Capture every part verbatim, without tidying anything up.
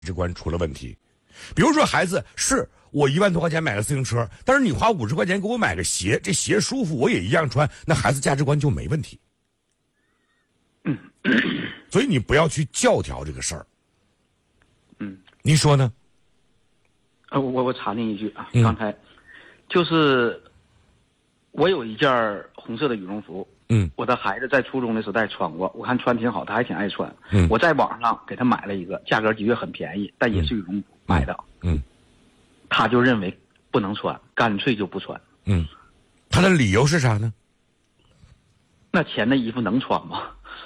值观出了问题。比如说孩子是我一万多块钱买个自行车，但是你花五十块钱给我买个鞋，这鞋舒服我也一样穿，那孩子价值观就没问题。 嗯， 所以你不要去教条这个事儿。 嗯， 您说呢？ 呃，我我插您一句啊， 嗯、 刚才就是我有一件红色的羽绒服， 嗯， 我的孩子在初中的时代穿过，我看穿挺好，他还挺爱穿。 嗯， 我在网上给他买了一个，价格的确很便宜，但也是羽绒服、嗯、买的。 嗯， 他就认为不能穿，干脆就不穿。 嗯，他的理由是啥呢？ 那钱的衣服能穿吗？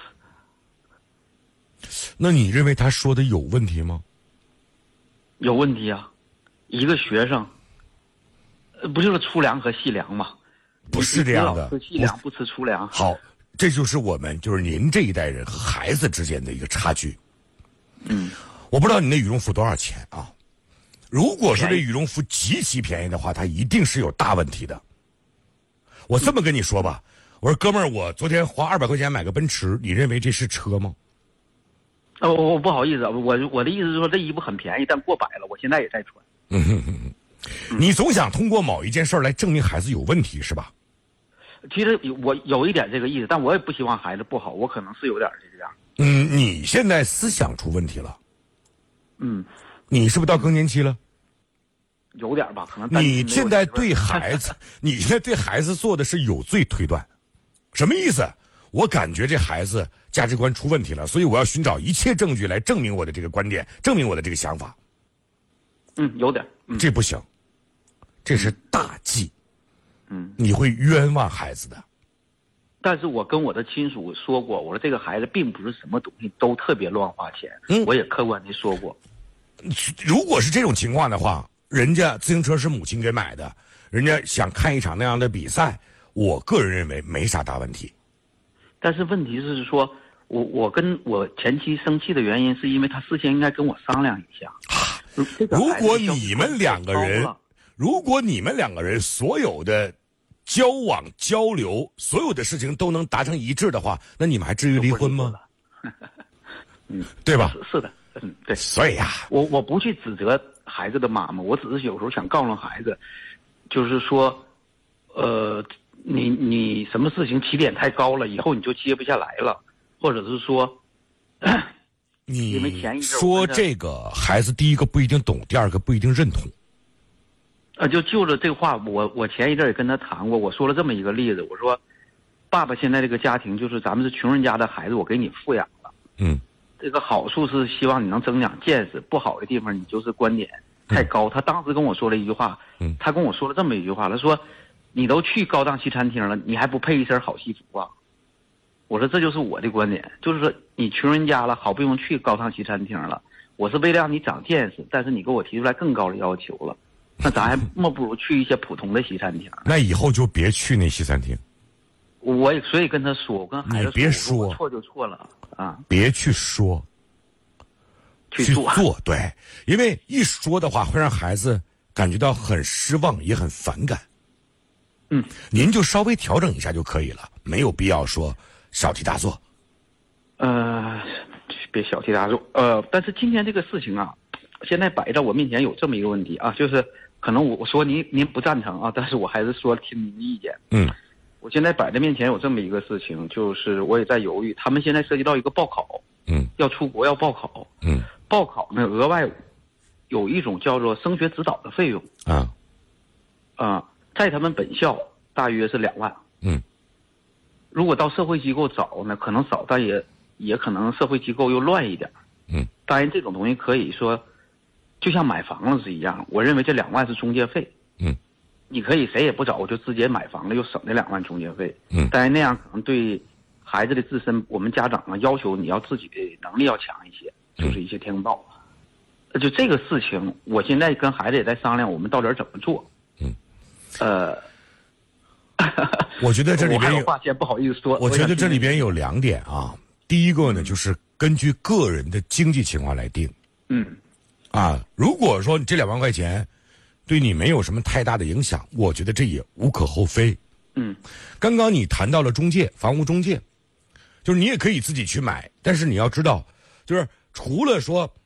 那你认为他说的有问题吗？ 有问题啊！一个学生，呃，不就是粗粮和细粮吗？ 不是这样的， 吃细粮不吃粗粮。 好，这就是我们就是您这一代人和孩子之间的一个差距。 嗯， 我不知道你那羽绒服多少钱啊？如果说这羽绒服极其便宜的话，它一定是有大问题的。我这么跟你说吧，我说哥们儿，我昨天花二百块钱买个奔驰，你认为这是车吗？ 哦，我不好意思啊，我我的意思是说，这衣服很便宜，但过百了，我现在也在穿。 嗯哼哼哼，你总想通过某一件事儿来证明孩子有问题是吧？ 其实我有一点这个意思，但我也不希望孩子不好，我可能是有点这样。 嗯，你现在思想出问题了。 嗯， 你是不是到更年期了？ 有点吧，可能。 你现在对孩子，你现在对孩子做的是有罪推断，什么意思？我感觉这孩子价值观出问题了，所以我要寻找一切证据来证明我的这个观点，证明我的这个想法。 嗯，有点。嗯、 这不行，这是大忌。 嗯， 你会冤枉孩子的。 但是我跟我的亲属说过，我说这个孩子并不是什么东西都特别乱花钱。 嗯， 我也客观的说过。 如果是这种情况的话，人家自行车是母亲给买的，人家想看一场那样的比赛，我个人认为没啥大问题。 但是问题是说，我我跟我前妻生气的原因，是因为他事先应该跟我商量一下。 啊、如果你们两个人，如果你们两个人所有的交往交流，所有的事情都能达成一致的话，那你们还至于离婚吗？ 嗯， 对吧？ 是, 是的，嗯，对。 所以啊， 我我不去指责孩子的妈妈，我只是有时候想告诉孩子，就是说，呃。你你什么事情起点太高了，以后你就接不下来了，或者是说， 你因为前一阵说这个孩子第一个不一定懂，第二个不一定认同。 啊，就就着这个话，我我前一阵也跟他谈过，我说了这么一个例子，我说，爸爸现在这个家庭就是咱们是穷人家的孩子，我给你富养了， 嗯， 这个好处是希望你能增长见识，不好的地方你就是观点太高。嗯、他当时跟我说了一句话， 嗯， 他跟我说了这么一句话，他说。你都去高档西餐厅了，你还不配一身好西服啊？我说这就是我的观点，就是说你穷人家了，好不容易去高档西餐厅了，我是为了让你长见识，但是你给我提出来更高的要求了，那咱还莫不如去一些普通的西餐厅。 那以后就别去那西餐厅。 我也所以跟他说，我跟孩子说， 你别说， 错就错了啊， 别去说， 去做， 去做，对，因为一说的话会让孩子感觉到很失望，也很反感。 嗯， 您就稍微调整一下就可以了，没有必要说小题大做。 呃，别小题大做。呃，但是今天这个事情啊，现在摆在我面前有这么一个问题啊，就是可能我我说您您不赞成啊，但是我还是说听您的意见。 嗯， 我现在摆在面前有这么一个事情，就是我也在犹豫，他们现在涉及到一个报考， 嗯， 要出国要报考， 嗯， 报考呢额外有一种叫做升学指导的费用啊， 啊。在他们本校大约是两万， 嗯， 如果到社会机构找呢，可能少，但也也可能社会机构又乱一点， 嗯， 当然这种东西可以说，就像买房子是一样，我认为这两万是中介费， 嗯， 你可以谁也不找，我就直接买房了，又省这两万中介费， 嗯， 但是那样可能对孩子的自身，我们家长啊要求你要自己的能力要强一些，就是一些填报，嗯、就这个事情，我现在跟孩子也在商量，我们到底怎么做。呃， 我觉得这里边有话先不好意思说。 我觉得这里边有两点啊，第一个呢，就是根据个人的经济情况来定。 嗯， 啊，如果说这两万块钱对你没有什么太大的影响，我觉得这也无可厚非。 嗯， 刚刚你谈到了中介，房屋中介，就是你也可以自己去买，但是你要知道，就是除了说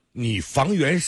你房源